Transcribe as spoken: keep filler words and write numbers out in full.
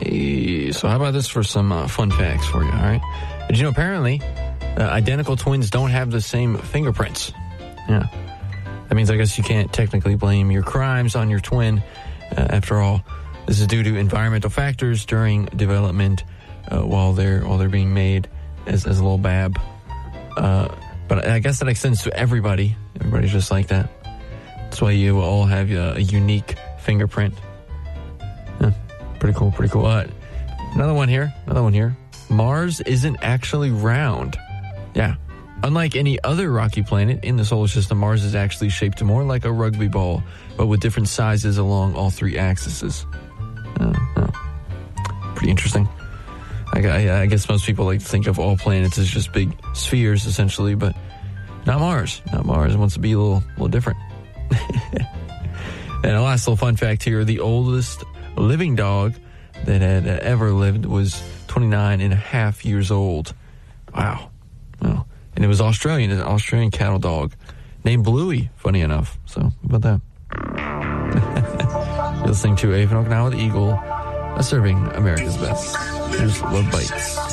Hey, so how about this for some uh, fun facts for you, all right? Did you know apparently uh, identical twins don't have the same fingerprints? Yeah. That means I guess you can't technically blame your crimes on your twin. Uh, after all, this is due to environmental factors during development uh, while they're while they're being made as, as a little bab. Uh, but I guess that extends to everybody. Everybody's just like that. That's why you all have a, a unique fingerprint. Yeah, pretty cool, pretty cool. Uh, another one here, another one here. Mars isn't actually round. Yeah. Unlike any other rocky planet in the solar system, Mars is actually shaped more like a rugby ball, but with different sizes along all three axes. Uh, uh, pretty interesting. I, I, I guess most people like to think of all planets as just big spheres, essentially, but not Mars. Not Mars. It wants to be a little, little different. And a last little fun fact here, the oldest living dog that had ever lived was twenty-nine and a half years old. Wow. Well, and it was Australian, an Australian cattle dog named Bluey, funny enough. So, how about that? You're listening to A F N Okinawa the Eagle, serving America's best. Here's Love Bites.